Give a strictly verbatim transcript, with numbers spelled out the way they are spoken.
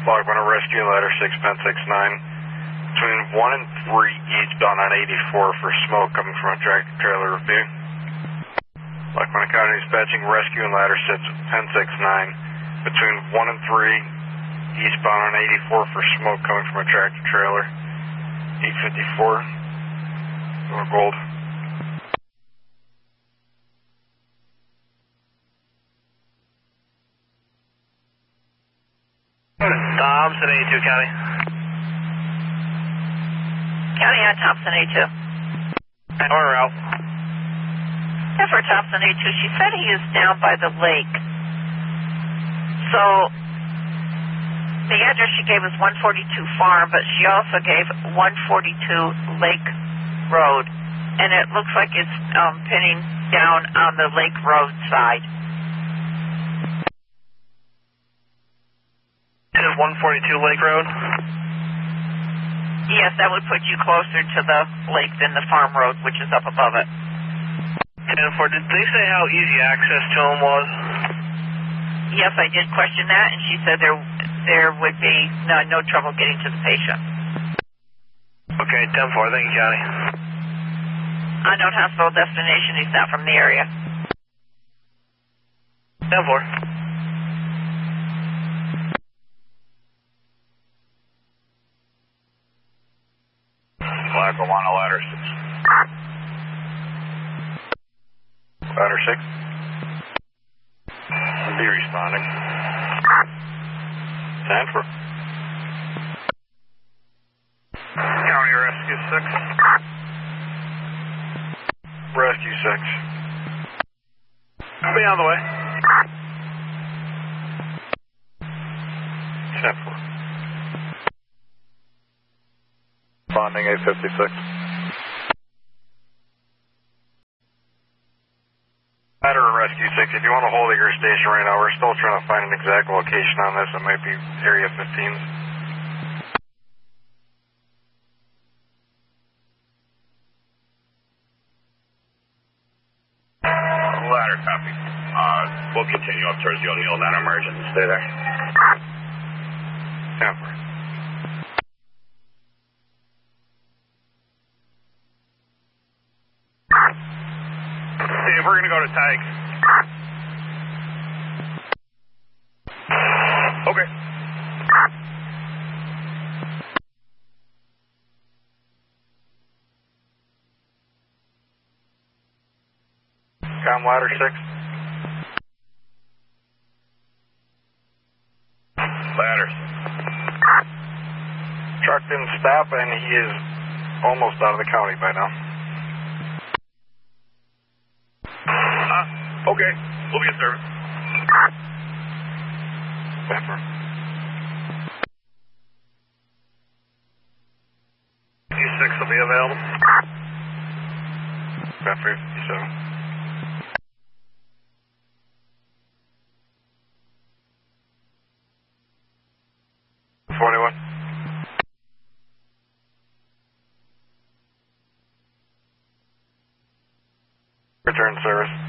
Log one, a rescue ladder six, Penn six nine. Between one and three eastbound on eighty-four for smoke coming from a tractor trailer review. Log one, County dispatching rescue and ladder six, Penn six nine. Between one and three eastbound on eighty-four for smoke coming from a tractor trailer. eight fifty-four. Or gold. Thompson eighty-two, County. County on Thompson A two. On route. Yeah, for Thompson A two, she said he is down by the lake. So, the address she gave was one forty-two Farm, but she also gave one forty-two Lake Road. And it looks like it's um, pinning down on the Lake Road side. one forty-two Lake Road? Yes, that would put you closer to the lake than the farm road, which is up above it. ten four, did they say how easy access to them was? Yes, I did question that, and she said there there would be no, no trouble getting to the patient. Okay, ten four, thank you, County. Unknown hospital destination, he's not from the area. ten four. Lackawanna ladder six. Ladder six. Be responding. Sanford. County Rescue six. Rescue six. Be on the way. Sanford. Responding eight fifty-six. Ladder and Rescue six, if you want to hold at your station right now, we're still trying to find an exact location on this. It might be Area fifteen. Ladder copy. Uh, we'll continue up towards the O'Neill non-emergent. Stay there. Sanford. Dave, we're going to go to Tyke. Okay. Com ladder six. Ladder. Truck didn't stop and he is almost out of the county by now. Uh, okay. We'll be in service. Sanford. fifty-six will be available. Sanford, fifty-seven. forty-one. Return service.